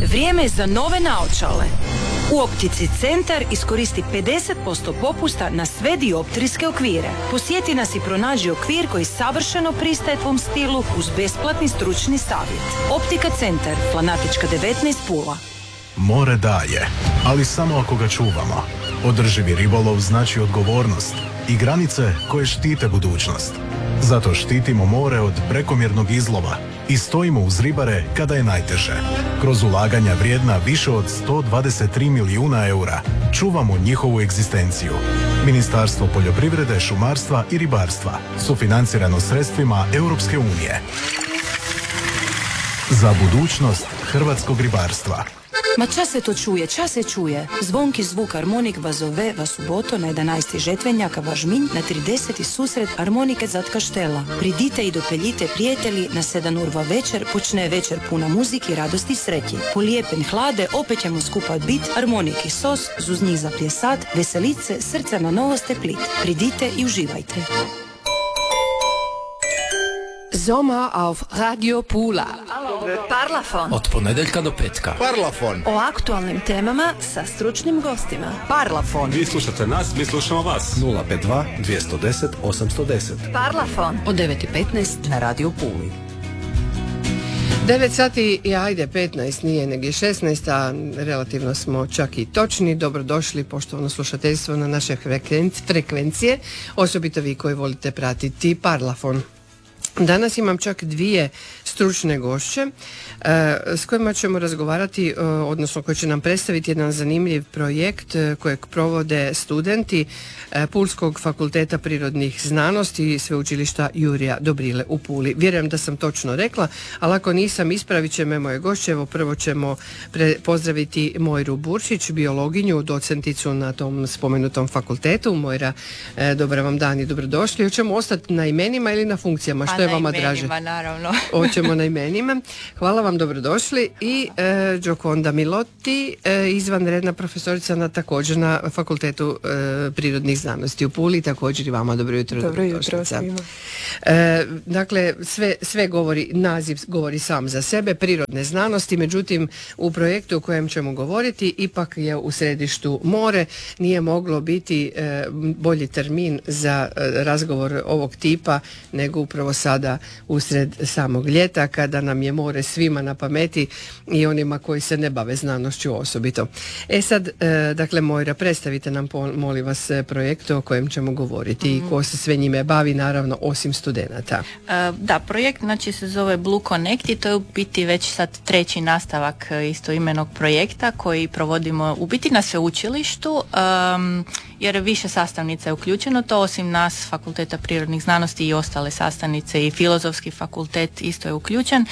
Vrijeme je za nove naočale. U Optici Centar iskoristi 50% popusta na sve dioptrijske okvire. Posjeti nas i pronađi okvir koji savršeno pristaje tvom stilu uz besplatni stručni savjet. Optika Centar, Planatička 19 Pula. More daje, ali samo ako ga čuvamo. Održivi ribolov znači odgovornost i granice koje štite budućnost. Zato štitimo more od prekomjernog izlova i stojimo uz ribare kada je najteže. Kroz ulaganja vrijedna više od 123 milijuna eura čuvamo njihovu egzistenciju. Ministarstvo poljoprivrede, šumarstva i ribarstva sufinancirano sredstvima Europske unije. Za budućnost hrvatskog ribarstva. Ma ča se čuje. Zvonki zvuk harmonik vas zove vas u boto na 11. žetvenjaka Važminj na 30. susret harmonike Zatka Štela. Pridite i dopeljite prijatelji na 7 urva večer, počne večer puna muziki, radosti i sretji. Polijepen hlade, opet ćemo skupat bit, harmoniki sos, zuz njih za pljesat, veselice, srca na novoste plit. Pridite i uživajte. Sommer auf Radio Pula. Parlafon. Od ponedjeljka do petka. Parlafon. O aktualnim temama sa stručnim gostima. Parlafon. Vi slušate nas, mi slušamo vas. 052 210 810. Parlafon. Od 9:15 na Radio Puli. 9 sati i ajde 15, nije negdje 16, a relativno smo čak i točni. Dobrodošli poštovano slušateljstvo na naše frekvencije, osobito vi koji volite pratiti Parlafon. Danas imam čak dvije stručne gošće s kojima ćemo razgovarati, odnosno koji će nam predstaviti jedan zanimljiv projekt kojeg provode studenti Pulskog fakulteta prirodnih znanosti i sveučilišta Jurija Dobrile u Puli. Vjerujem da sam točno rekla, ali ako nisam, ispravit će me moje gošće. Evo, prvo ćemo pozdraviti Mojru Buršić, biologinju, docenticu na tom spomenutom fakultetu. Mojra, dobar vam dan i dobrodošli. Hoćemo ostati na imenima ili na funkcijama? Što je vama draže? Na imenima, naravno. Hoćemo na imenima. Hvala vam, dobrodošli. I Gioconda Milotti, izvanredna profesorica također na Fakultetu prirodnih znanosti u Puli. Također i vama dobro jutro. Dobro jutro svima. Dakle, sve govori, naziv govori sam za sebe, prirodne znanosti, međutim u projektu o kojem ćemo govoriti ipak je u središtu more. Nije moglo biti bolji termin za razgovor ovog tipa nego upravo sada usred samog ljeta, kada nam je more svima na pameti i onima koji se ne bave znanošću osobito. Sad, dakle, Mojra, predstavite nam molim vas projekt o kojem ćemo govoriti i ko se sve njime bavi, naravno osim studenata. Da, projekt znači se zove Blue Connect i to je u biti već sad treći nastavak istoimenog projekta koji provodimo u biti na sveučilištu, jer više sastavnica je uključeno, to osim nas Fakulteta prirodnih znanosti i ostale sastavnice i Filozofski fakultet isto je uključen.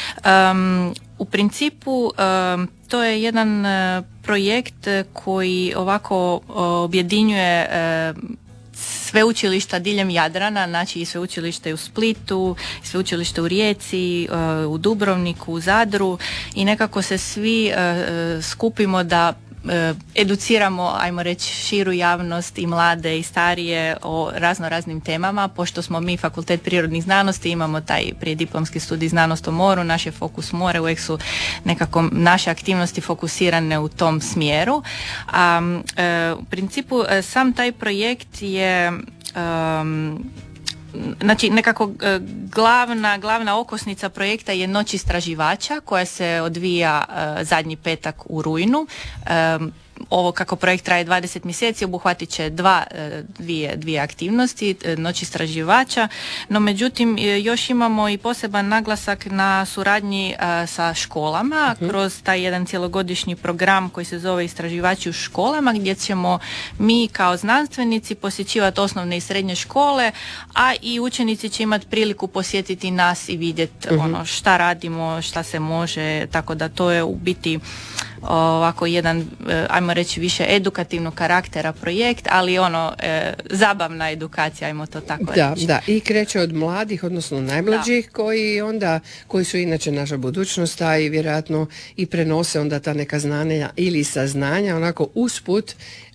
U principu to je jedan projekt koji ovako objedinjuje sveučilišta diljem Jadrana, znači i sveučilište u Splitu, i sveučilište u Rijeci, u Dubrovniku, u Zadru i nekako se svi skupimo da educiramo, ajmo reći, širu javnost i mlade i starije o raznim temama, pošto smo mi Fakultet prirodnih znanosti, imamo taj prijediplomski studij znanost o moru, naš je fokus more, uvijek su nekako naše aktivnosti fokusirane u tom smjeru. U principu sam taj projekt je znači nekako glavna okosnica projekta je Noć istraživača koja se odvija zadnji petak u rujnu. Ovo kako projekt traje 20 mjeseci obuhvatit će dvije aktivnosti, Noć istraživača, no međutim još imamo i poseban naglasak na suradnji sa školama kroz taj jedan cjelogodišnji program koji se zove Istraživači u školama, gdje ćemo mi kao znanstvenici posjećivati osnovne i srednje škole, a i učenici će imati priliku posjetiti nas i vidjeti ono šta radimo, šta se može, tako da to je u biti ovako jedan, ajmo reći, više edukativnog karaktera projekt, ali zabavna edukacija, ajmo to tako reći. Da, i kreće od mladih, odnosno najmlađih, koji su inače naša budućnost, a i vjerojatno i prenose onda ta neka znanja ili saznanja, onako usput,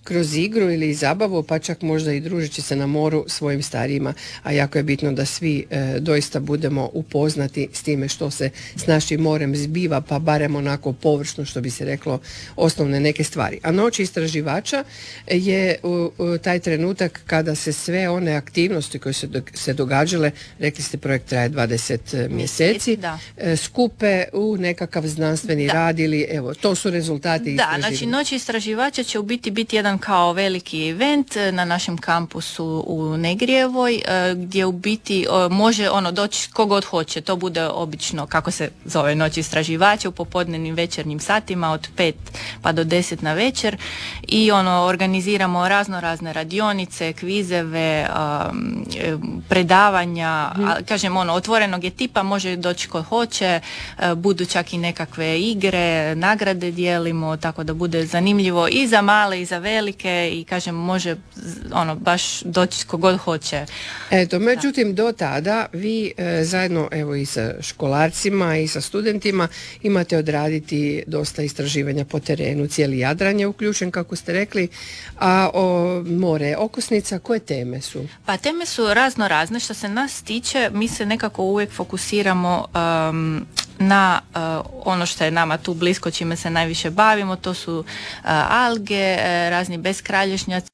kroz igru ili zabavu, pa čak možda i družeći se na moru svojim starijima, a jako je bitno da svi doista budemo upoznati s time što se s našim morem zbiva, pa barem onako površno, što bi se reklo, osnovne neke stvari. A noć istraživača je taj trenutak kada se sve one aktivnosti koje se događale, rekli ste projekt traje 20 mjeseci, skupe u nekakav znanstveni rad ili evo, to su rezultati istraživanja. Da, znači noć istraživača će u biti jedan kao veliki event na našem kampusu u Negrijevoj, gdje u biti može doći kogod hoće. To bude obično, kako se zove, noć istraživača u popodnevnim večernjim satima od 5 pa do 10 na večer i organiziramo razne radionice, kvizeve, predavanja, kažem otvorenog je tipa, može doći ko hoće, budu čak i nekakve igre, nagrade dijelimo, tako da bude zanimljivo i za male i za velike i kažem može baš doći kogod hoće. Eto, međutim do tada vi zajedno evo i sa školarcima i sa studentima imate odraditi dosta istraživanja po terenu, cijeli Jadran je uključen kako ste rekli, a more okosnica, koje teme su? Pa teme su razne. Što se nas tiče, mi se nekako uvijek fokusiramo na ono što je nama tu blisko, čime se najviše bavimo, to su alge, razni beskralježnjaci.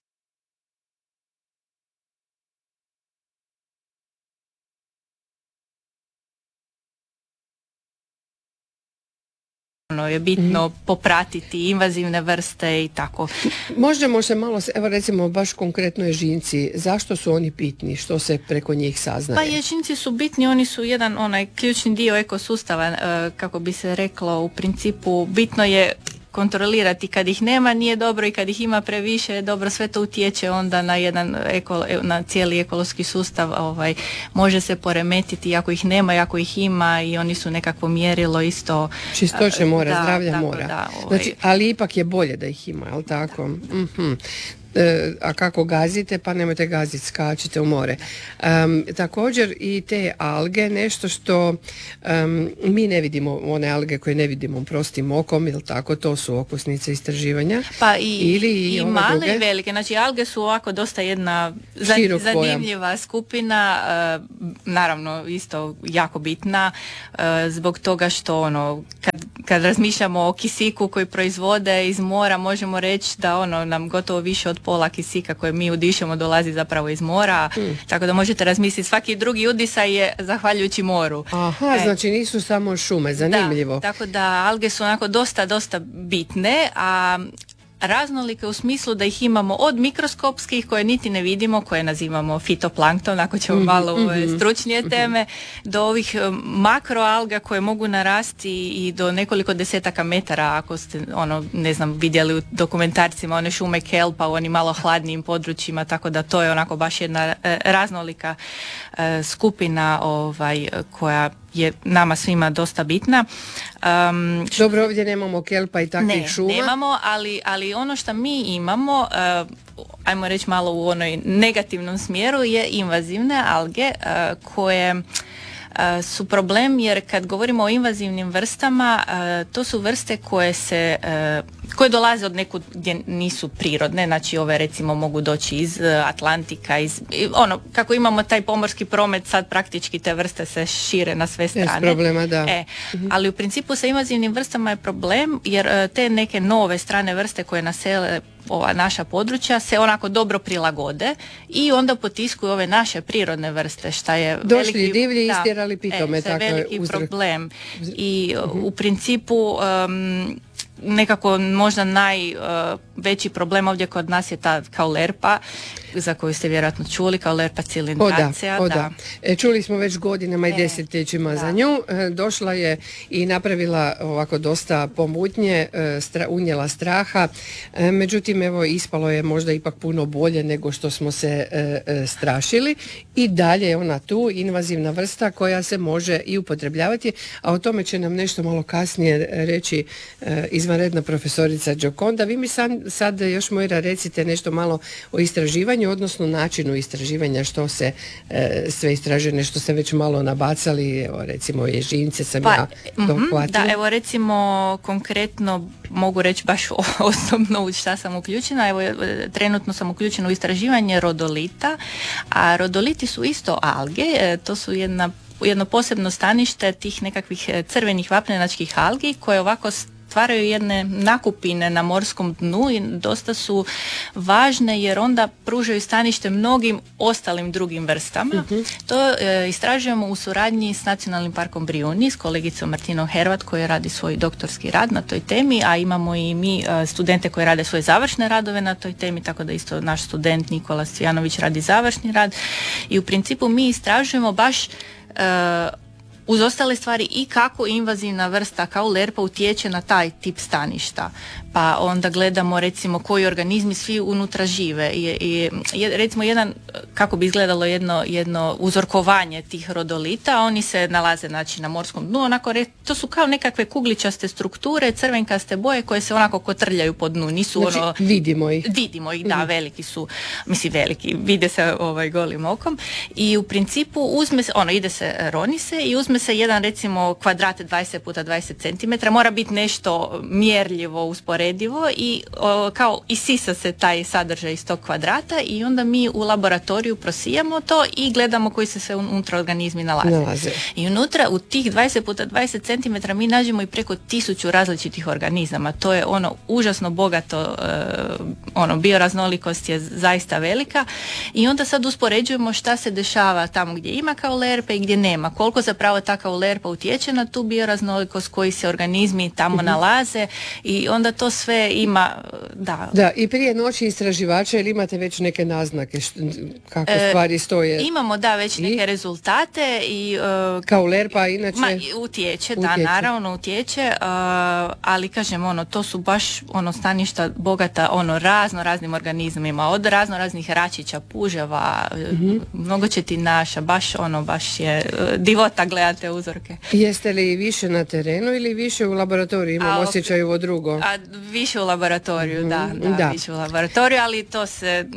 Je bitno popratiti invazivne vrste i tako. Možemo se malo, evo recimo baš konkretno ježinci, zašto su oni bitni, što se preko njih saznaje? Pa ježinci su bitni, oni su jedan ključni dio ekosustava, kako bi se reklo, u principu bitno je kontrolirati kad ih nema nije dobro i kad ih ima previše je dobro, sve to utječe onda na na cijeli ekološki sustav, može se poremetiti ako ih nema i ako ih ima i oni su nekakvo mjerilo isto čistoće mora, zdravlja mora. Znači, ali ipak je bolje da ih ima, je li tako? A kako gazite, pa nemojte gaziti, skačite u more. Također i te alge, nešto što mi ne vidimo, one alge koje ne vidimo prostim okom, ili tako, to su okosnice istraživanja. Pa i male druge. I velike, znači alge su ovako dosta jedna zanimljiva skupina, naravno isto jako bitna, zbog toga što kad razmišljamo o kisiku koji proizvode iz mora, možemo reći da nam gotovo više od pola kisika koje mi udišemo dolazi zapravo iz mora, tako da možete razmisliti, svaki drugi udisaj je zahvaljujući moru. Aha, znači nisu samo šume, zanimljivo. Da, tako da alge su onako dosta bitne, a raznolike u smislu da ih imamo od mikroskopskih koje niti ne vidimo, koje nazivamo fitoplankton, ako ćemo malo stručnije teme, do ovih makroalga koje mogu narasti i do nekoliko desetaka metara, ako ste vidjeli u dokumentarcima one šume kelpa u onim malo hladnijim područjima, tako da to je onako baš jedna raznolika skupina koja je nama svima dosta bitna. Dobro, ovdje nemamo kelpa i takvih šuma. Ne, nemamo, ali ono što mi imamo, ajmo reći malo u onoj negativnom smjeru, je invazivne alge koje su problem, jer kad govorimo o invazivnim vrstama, to su vrste koje dolaze od nekud gdje nisu prirodne, znači ove recimo mogu doći iz Atlantika, kako imamo taj pomorski promet, sad praktički te vrste se šire na sve strane. Problema, da. Ali u principu sa invazivnim vrstama je problem, jer te neke nove strane vrste koje nasele ova naša područja se onako dobro prilagode i onda potiskuju ove naše prirodne vrste, šta je došli divlji, istjerali pitome, tako je veliki problem. I u principu nekako možda najveći problem ovdje kod nas je ta kaulerpa, za koju ste vjerojatno čuli, kaulerpa cilindracea. Čuli smo već godinama i desetljećima za nju. Došla je i napravila ovako dosta pomutnje, unijela straha. Međutim, evo, ispalo je možda ipak puno bolje nego što smo se strašili. I dalje je ona tu, invazivna vrsta koja se može i upotrebljavati, a o tome će nam nešto malo kasnije reći izvanredna profesorica Gioconda. Vi mi sad još Mojra recite nešto malo o istraživanju, odnosno načinu istraživanja, što se sve istražuje, nešto ste već malo nabacali, evo recimo ježince sam ja dohvatila. Da, evo recimo konkretno mogu reći baš osobno u šta sam uključena. Evo trenutno sam uključena u istraživanje rodolita, a rodoliti su isto alge, to su jedno posebno stanište tih nekakvih crvenih vapnenačkih algi koje ovako stvaraju jedne nakupine na morskom dnu i dosta su važne jer onda pružaju stanište mnogim ostalim drugim vrstama. To istražujemo u suradnji s Nacionalnim parkom Brijuni, s kolegicom Martinom Hervat koja radi svoj doktorski rad na toj temi, a imamo i mi studente koji rade svoje završne radove na toj temi, tako da isto naš student Nikola Cvijanović radi završni rad i u principu mi istražujemo baš uz ostale stvari i kako invazivna vrsta kao lerpa utječe na taj tip staništa. Pa onda gledamo recimo koji organizmi svi unutra žive i recimo kako bi izgledalo jedno uzorkovanje tih rodolita, oni se nalaze znači na morskom dnu, onako to su kao nekakve kugličaste strukture, crvenkaste boje koje se onako kotrljaju po dnu, nisu znači, vidimo ih, da, veliki su, veliki, vide se golim okom i u principu ide se, roni se i uzme se jedan recimo kvadrat 20 puta 20 cm, mora biti nešto mjerljivo, usporedivo i kao isisa se taj sadržaj iz tog kvadrata i onda mi u laboratoriju prosijamo to i gledamo koji se sve unutra organizmi nalaze. I unutra u tih 20 puta 20 cm mi nađemo i preko 1000 različitih organizama. To je užasno bogato, bioraznolikost je zaista velika i onda sad uspoređujemo šta se dešava tamo gdje ima kaulerpe i gdje nema. Koliko zapravo ta kaulerpa utječe na tu bioraznolikost, koji se organizmi tamo nalaze i onda to sve ima, Da, i prije noći istraživača, ili imate već neke naznake kako stvari stoje? Imamo, već neke rezultate i... kaulerpa inače? Utječe, naravno utječe, ali kažem, to su baš staništa bogata raznim organizmima, od raznih račića, puževa, mnogočetinaša, baš je divota gledate uzorke. Jeste li više na terenu ili više u laboratoriju? Imam osjećaj ovo drugo. Više u laboratoriju, da, više u laboratoriju, ali to se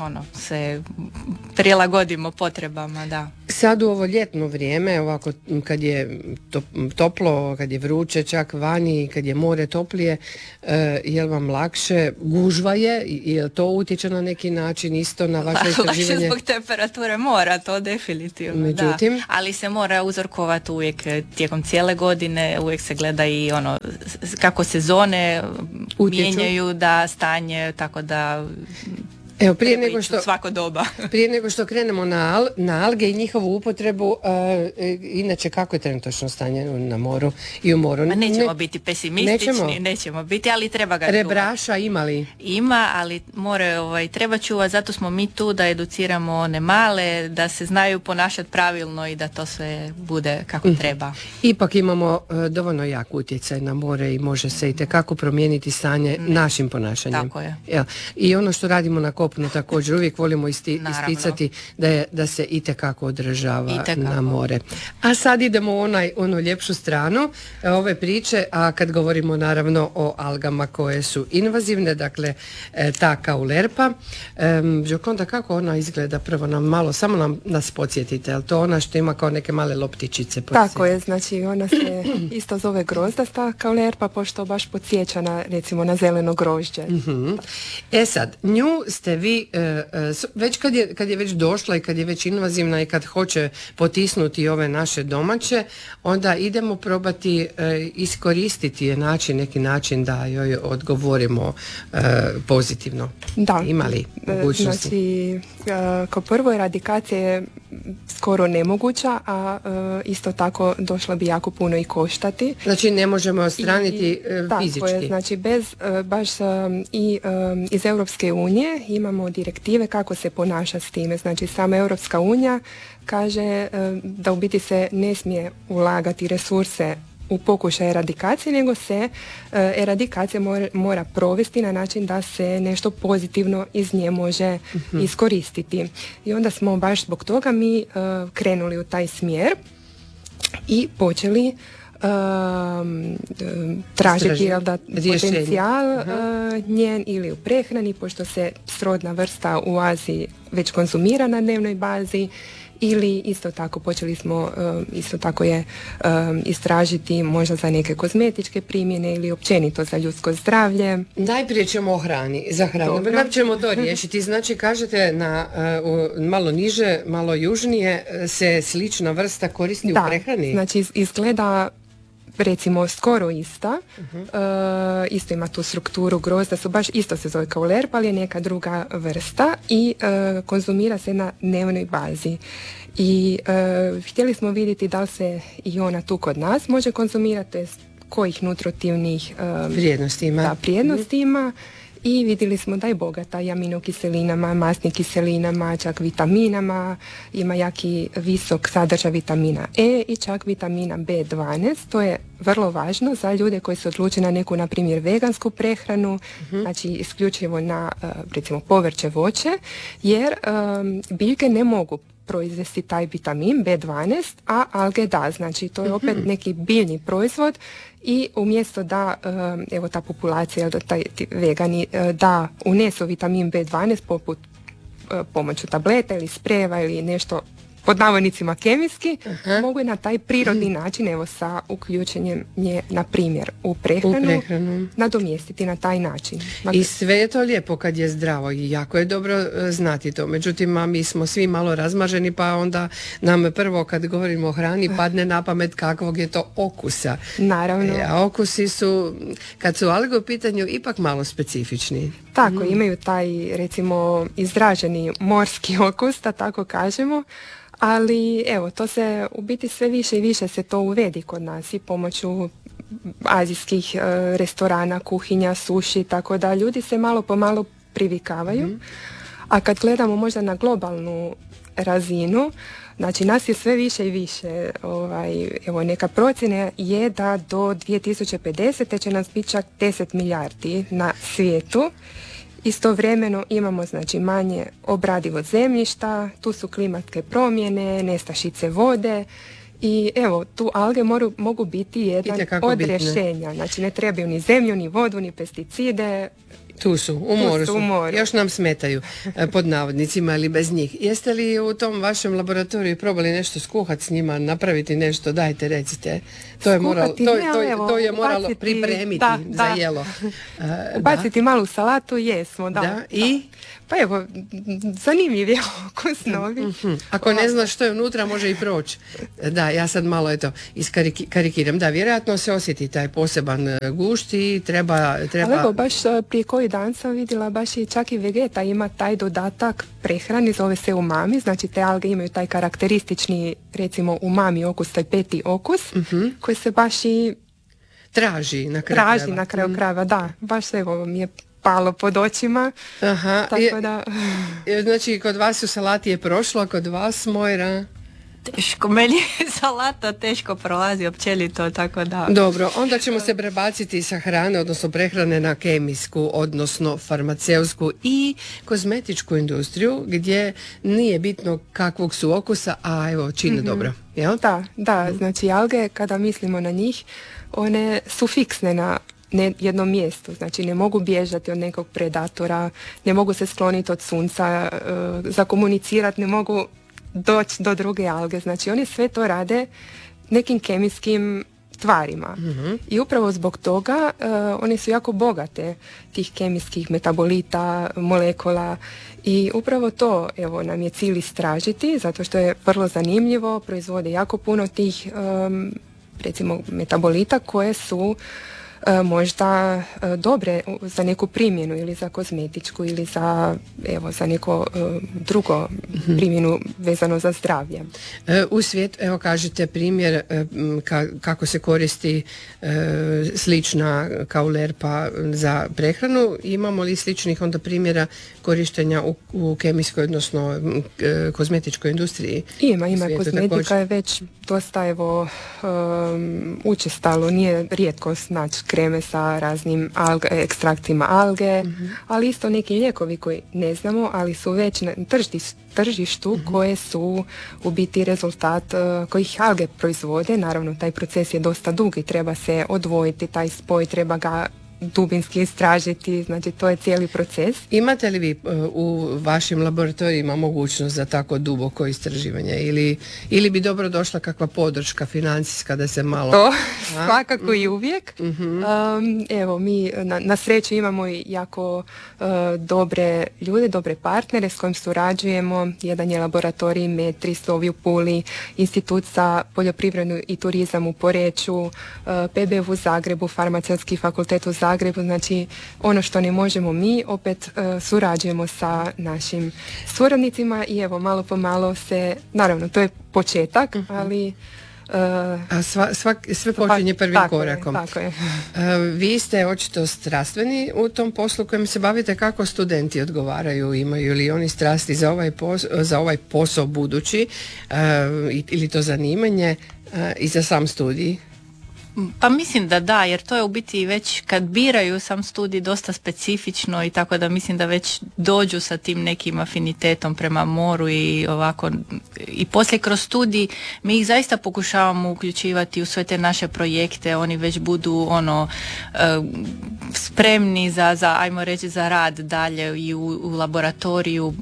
prilagodimo potrebama, da. Sad u ovo ljetno vrijeme, ovako kad je toplo, kad je vruće čak vani, kad je more toplije, je li vam lakše? Gužva je to utječe na neki način isto na vaše istraživanje? Lakše zbog temperature mora, to definitivno. Međutim, da. Ali se mora uzorkovati uvijek tijekom cijele godine, uvijek se gleda i kako sezone mijenjaju, da stanje, tako da... Evo, prije nego što krenemo na alge i njihovu upotrebu, inače kako je trenutačno stanje na moru i u moru? Nećemo biti pesimistični, nećemo biti, ali treba ga čuvati. Rebraša ima li? Ima, ali treba čuvati, zato smo mi tu da educiramo one male, da se znaju ponašati pravilno i da to sve bude kako treba. Ipak imamo dovoljno jak utjecaj na more i može se itekako promijeniti stanje našim ponašanjem. Tako je. I ono što radimo na kopnu također uvijek volimo isticati da se itekako odražava na more. A sad idemo u onu ljepšu stranu ove priče, a kad govorimo naravno o algama koje su invazivne, dakle ta kaulerpa. Gioconda, kako ona izgleda? Prvo samo nas podsjetite, je li to ona što ima kao neke male loptičice? Tako je, znači ona se isto zove grozdasta kaulerpa, pošto baš podsjeća recimo na zeleno grožđe. Sad, nju ste vi već kad je već došla i kad je već invazivna i kad hoće potisnuti ove naše domaće, onda idemo probati iskoristiti je, naći neki način da joj odgovorimo pozitivno. Da. Ima li mogućnosti? Znači, kao prvo eradikacija je skoro nemoguća, a isto tako došla bi jako puno i koštati. Znači ne možemo odstraniti fizički. Tako je, znači baš iz Europske unije imamo direktive kako se ponaša s time. Znači sama Europska unija kaže da u biti se ne smije ulagati resurse u pokušaj eradikacije, nego se eradikacija mora provesti na način da se nešto pozitivno iz nje može iskoristiti. I onda smo baš zbog toga mi krenuli u taj smjer i počeli tražiti potencijal njen ili u prehrani, pošto se srodna vrsta u Aziji već konzumira na dnevnoj bazi, ili isto tako počeli smo isto tako je istražiti možda za neke kozmetičke primjene ili općenito za ljudsko zdravlje. Najprije ćemo o hrani, za hranu. Da ćemo to riješiti. Znači, kažete malo niže, malo južnije se slična vrsta koristi u prehrani? Znači izgleda recimo skoro ista, isto ima tu strukturu grozda, su baš isto se zove kaulerpa, ali je neka druga vrsta i konzumira se na dnevnoj bazi. I htjeli smo vidjeti da li se i ona tu kod nas može konzumirati, to jest kojih nutritivnih vrijednosti ima. I vidjeli smo da je bogata i aminokiselinama, masnim kiselinama, čak vitaminama, ima jaki visok sadržaj vitamina E i čak vitamina B12. To je vrlo važno za ljude koji se odluče na neku, na primjer, vegansku prehranu, znači isključivo na, recimo, povrće, voće, jer biljke ne mogu proizvesti taj vitamin B12, a alge da, znači to je opet neki biljni proizvod i umjesto da evo ta populacija, da taj vegani da unesu vitamin B12 poput pomoću tableta ili sprejeva ili nešto pod navodnicima kemijski, mogu na taj prirodni način, evo sa uključenjem nje, na primjer, u prehranu, nadomjestiti na taj način. Dakle, i sve je to lijepo kad je zdravo i jako je dobro znati to. Međutim, mi smo svi malo razmaženi, pa onda nam prvo kad govorimo o hrani padne na pamet kakvog je to okusa. Naravno. A okusi su, kad su alge u pitanju, ipak malo specifični. Tako, imaju taj, recimo, izraženi morski okus, da tako kažemo. Ali evo, to se u biti sve više i više se to uvedi kod nas i pomoću azijskih restorana, kuhinja, suši, tako da ljudi se malo po malo privikavaju. A kad gledamo možda na globalnu razinu, znači nas je sve više i više, evo neka procjena je da do 2050. će nas biti čak 10 milijardi na svijetu. Istovremeno imamo znači manje obradivo zemljišta, tu su klimatske promjene, nestašice vode i evo tu alge mogu biti jedan od rješenja. Znači ne trebaju ni zemlju, ni vodu, ni pesticide. Tu su, u moru. Još nam smetaju, pod navodnicima, ili bez njih. Jeste li u tom vašem laboratoriju probali nešto skuhati s njima, napraviti nešto? Dajte, recite. To je moralo pripremiti za jelo. Ubaciti malu salatu, jesmo, da. I? Pa evo, zanimljiv je okus novi. Ako ne znaš što je unutra, može i proći. Da, ja sad malo karikiram. Da, vjerojatno se osjeti taj poseban gušt i treba... Ali evo, baš prije koji dan sam vidjela, baš i čak i Vegeta ima taj dodatak prehrani, zove se umami, znači te alge imaju taj karakteristični, recimo umami okus, taj peti okus, koji se baš i traži na kraju krajeva, da, baš evo mi je palo pod očima. Tako da... Znači, kod vas u salati je prošlo, kod vas, Mojra? Teško, meni je salata teško prolazi općenito, tako da... Dobro, onda ćemo se prebaciti sa hrane, odnosno prehrane, na kemijsku, odnosno farmaceutsku i kozmetičku industriju, gdje nije bitno kakvog su okusa, a evo, čine dobro. Jel? Da, znači alge, kada mislimo na njih, one su fiksne na jednom mjestu, znači ne mogu bježati od nekog predatora, ne mogu se skloniti od sunca, zakomunicirati, ne mogu doći do druge alge, znači oni sve to rade nekim kemijskim tvarima. I upravo zbog toga one su jako bogate tih kemijskih metabolita, molekula i upravo to evo nam je cilj istražiti, zato što je vrlo zanimljivo, proizvode jako puno tih recimo metabolita koje su možda dobre za neku primjenu ili za kozmetičku ili za neko drugo primjenu vezano za zdravlje. U svijetu, evo kažete primjer kako se koristi slična kaulerpa za prehranu. Imamo li sličnih onda primjera korištenja u kemijskoj, odnosno kozmetičkoj industriji? Ima kozmetika je već dosta učestalo, nije rijetkost naći kreme sa raznim ekstraktima alge, ali isto neki lijekovi koji ne znamo, ali su već na tržištu koje su u biti rezultat kojih alge proizvode. Naravno, taj proces je dosta dug i treba se odvojiti taj spoj, treba ga dubinski istražiti, znači to je cijeli proces. Imate li vi u vašim laboratorijima mogućnost za tako duboko istraživanje ili bi dobro došla kakva podrška financijska da se malo... To svakako i uvijek. Evo, mi na sreću imamo i jako dobre ljude, dobre partnere s kojim surađujemo. Jedan je laboratorij Metris u Puli, Institut za poljoprivredu i turizam u Poreču, PBF u Zagrebu, Farmaceutski fakultet u Zagrebu. Znači, ono što ne možemo mi, opet surađujemo sa našim suradnicima i evo, malo po malo se, naravno, to je početak, ali... sve počinje prvim korakom. Tako je. Vi ste očito strastveni u tom poslu kojim se bavite. Kako studenti odgovaraju? Imaju li oni strasti za ovaj posao budući ili to zanimanje i za sam studij? Pa mislim da, jer to je u biti već kad biraju sam studij dosta specifično i tako da mislim da već dođu sa tim nekim afinitetom prema moru i ovako. I poslije kroz studij mi ih zaista pokušavamo uključivati u sve te naše projekte, oni već budu spremni za ajmo reći za rad dalje i u laboratoriju.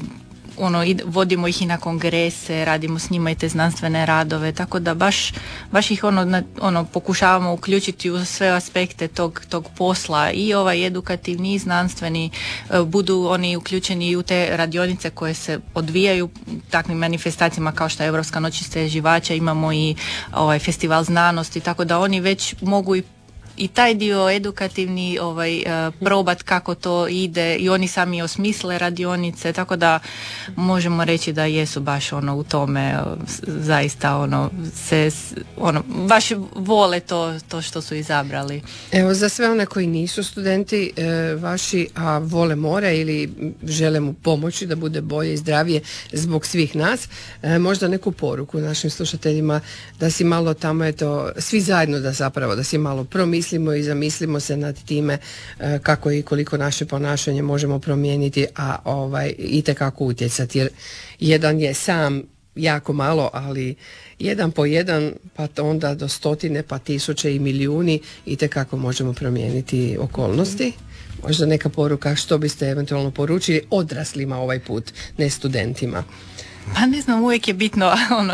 Vodimo ih i na kongrese, radimo s njima i te znanstvene radove, tako da baš ih pokušavamo uključiti u sve aspekte tog posla, i ovaj edukativni i znanstveni, budu oni uključeni i u te radionice koje se odvijaju takvim manifestacijama kao što je Europska noć istraživača, imamo i festival znanosti, tako da oni već mogu i taj dio edukativni probat kako to ide i oni sami osmisle radionice, tako da možemo reći da jesu baš u tome zaista baš vole to što su izabrali. Evo, za sve one koji nisu studenti vaši, a vole more ili žele mu pomoći da bude bolje i zdravije zbog svih nas, možda neku poruku našim slušateljima da si malo tamo, svi zajedno da si malo promislimo i zamislimo se nad time kako i koliko naše ponašanje možemo promijeniti, a itekako utjecati, jer jedan je sam jako malo, ali jedan po jedan, pa onda do stotine, pa tisuće i milijuni, itekako možemo promijeniti okolnosti. Možda neka poruka što biste eventualno poručili odraslima ovaj put, ne studentima. Pa ne znam, uvijek je bitno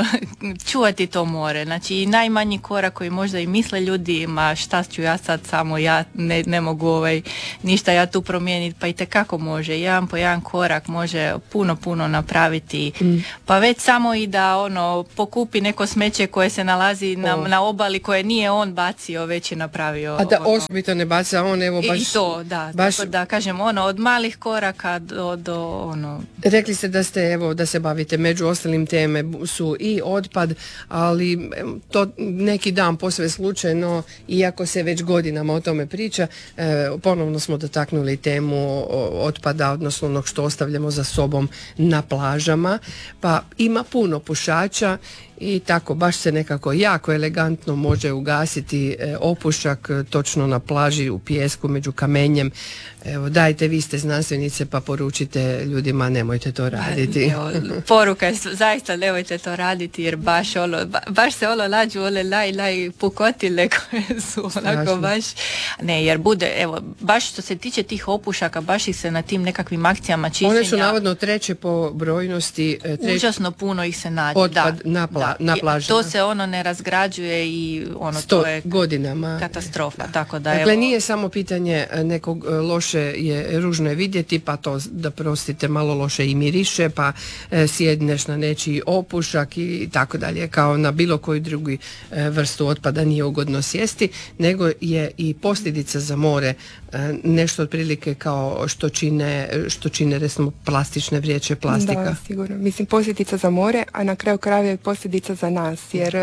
čuvati to more. Znači i najmanji korak koji možda i misle ljudi, ma šta ću ja sad samo, ja ne mogu ništa ja tu promijeniti, pa itekako može. Jedan po jedan korak može puno napraviti. Pa već samo i da pokupi neko smeće koje se nalazi na obali koje nije on bacio, već je napravio. A da osobito ne baca on, evo baš... I to, da. Baš... Tako da kažem, od malih koraka do Rekli ste da se bavite, među ostalim teme su i otpad, ali to neki dan posve slučajno, iako se već godinama o tome priča, ponovno smo dotaknuli temu otpada, odnosno onog što ostavljamo za sobom na plažama, pa ima puno pušača i tako baš se nekako jako elegantno može ugasiti opušak točno na plaži u pijesku među kamenjem. Evo, dajte, vi ste znanstvenice, pa poručite ljudima nemojte to raditi. Evo, poruka je zaista nemojte to raditi, jer baš se nađu laj pukotile koje su onako baš ne, jer bude, evo, baš što se tiče tih opušaka, baš ih se na tim nekakvim akcijama čišćenja. One su navodno treće po brojnosti. Užasno puno ih se nađe. Otpad na plažama. To se ne razgrađuje i to je godinama katastrofa. Tako da, dakle, nije samo pitanje nekog ružno je vidjeti, pa to da prostite malo loše i miriše, pa sjedneš na nečiji opušak i tako dalje, kao na bilo koju drugu vrstu otpada nije ugodno sjesti, nego je i posljedica za more nešto otprilike kao što čine recimo plastične vreće, plastika. Da, sigurno. Mislim, posljedica za more, a na kraju krajeva je posljedica utjecajica za nas, jer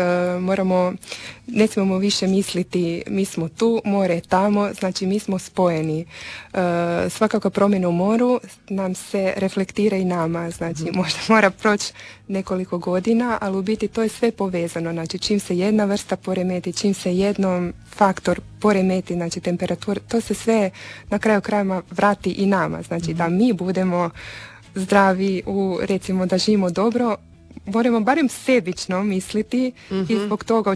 ne smijemo više misliti mi smo tu, more je tamo, znači mi smo spojeni. Svakako promjena u moru nam se reflektira i nama, znači možda mora proći nekoliko godina, ali u biti to je sve povezano, znači čim se jedna vrsta poremeti, čim se jednom faktor poremeti, znači temperatura, to se sve na kraju krajeva vrati i nama, znači da mi budemo zdravi, recimo da živimo dobro, moramo barem sebično misliti i zbog toga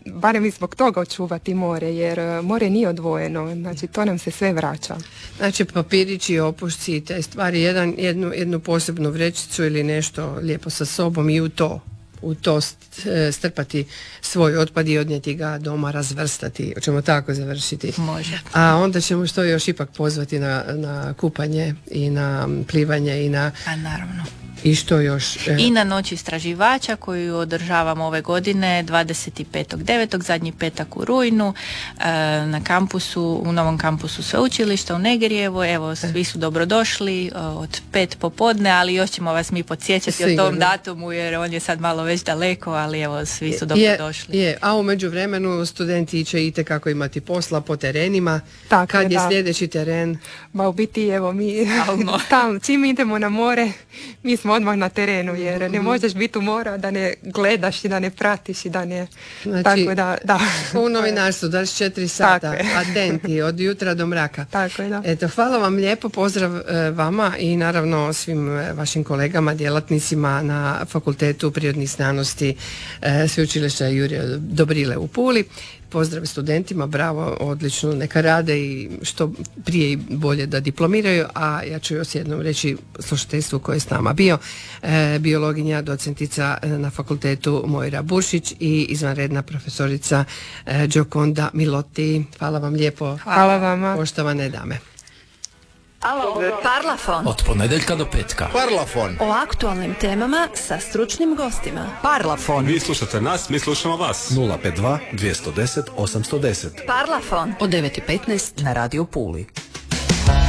očuvati more, jer more nije odvojeno, znači to nam se sve vraća. Znači papirići, opušci i te stvari, jednu posebnu vrećicu ili nešto lijepo sa sobom i u to strpati svoj otpad i odnijeti ga doma, razvrstati. Hoćemo tako završiti. Može. A onda ćemo što još ipak pozvati na kupanje i na plivanje i na... A naravno. I što još? I na noć istraživača koju održavamo ove godine 25.9. zadnji petak u rujnu na kampusu, u novom kampusu sveučilišta u Negerjevu. Evo, svi su dobrodošli od 5 popodne, ali još ćemo vas mi podsjećati o tom datumu jer on je sad malo već daleko, ali evo, svi su dobrodošli. A u međuvremenu studenti će itekako imati posla po terenima. Tako kad je sljedeći teren? Ma u biti, evo, mi čim idemo na more, mi smo odmah na terenu, jer ne možeš biti u mora da ne gledaš i da ne pratiš i da ne... Znači, tako da. U novinarstvu daš 4 sata, adenti, od jutra do mraka. Tako je, da. Eto, hvala vam lijepo, pozdrav vama i naravno svim vašim kolegama, djelatnicima na Fakultetu prirodnih znanosti Sveučilišta Jurija Dobrile u Puli. Pozdrav studentima, bravo, odlično, neka rade i što prije i bolje da diplomiraju, a ja ću još jednom reći slušateljstvu koje je s nama bio, biologinja, docentica na fakultetu Mojra Buršić i izvanredna profesorica Gioconda Milotti. Hvala vam lijepo. Hvala vama. Poštovane dame. Parlafon. Od ponedjeljka do petka. Parlafon. O aktualnim temama sa stručnim gostima. Parlafon. Vi slušate nas, mi slušamo vas. 052 210 810. Parlafon. Od 9:15 na Radio Puli.